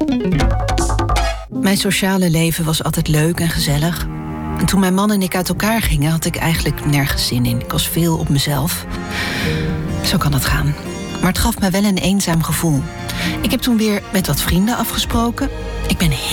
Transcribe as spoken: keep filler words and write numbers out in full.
Mijn sociale leven was altijd leuk en gezellig. En toen mijn man en ik uit elkaar gingen, had ik eigenlijk nergens zin in. Ik was veel op mezelf. Zo kan het gaan. Maar het gaf me wel een eenzaam gevoel. Ik heb toen weer met wat vrienden afgesproken. Ik ben